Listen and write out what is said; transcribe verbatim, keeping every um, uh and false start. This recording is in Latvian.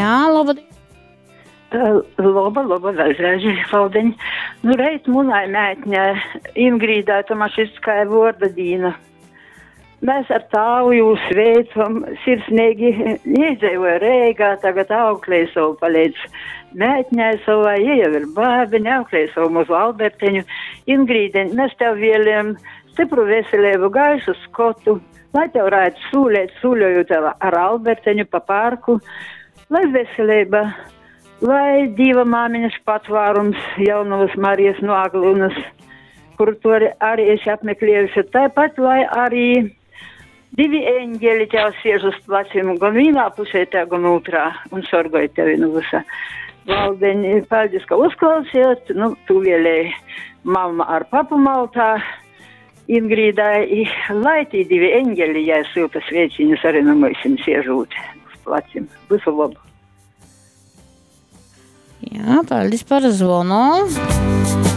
Jā, labdien. Loba, loba, vēlreiz, paldiņ. Nu, reit munai mētņē Ingrīdai Tomašiskai vorda dīna. Mēs ar tāvu jūs sveicam, sirsnīgi iedzīvoja Reigā, tagad auklēja savu palīdz mētņai savai, jau ir bābiņa, auklēja savu muzu Alberteņu. Ingrīdeņ, mēs tev vieliem stipru veselību, gaišu skotu, lai tev rāda sūlēt, sūļoju tev ar Alberteņu pa parku, lai veselība. Lai diva māmiņas patvārums Jaunavas Marijas no Aglunas, kur to arī esi apmeklējusi. Tāpat, lai arī divi eņģeli tev siež uz placim, gan vienā pusē, tā, gan otrā, un sorgoja tevi no visa. Valdeņi, paldies, ka uzklausījāt. Nu, tu vēlēji mamma ar papu maltā, Ingrīdai, lai tī divi eņģeli, ja siltas veiciņas arī no mūsim siežūt uz placim. Visu labu. Jā, paldies par zvonu.